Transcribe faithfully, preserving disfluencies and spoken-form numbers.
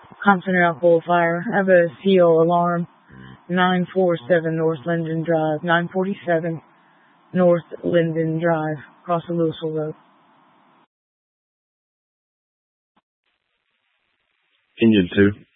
Constant alcohol fire. I have a C O alarm. nine forty-seven North Linden Drive. nine forty-seven North Linden Drive. Across the Louisville Road. Engine two.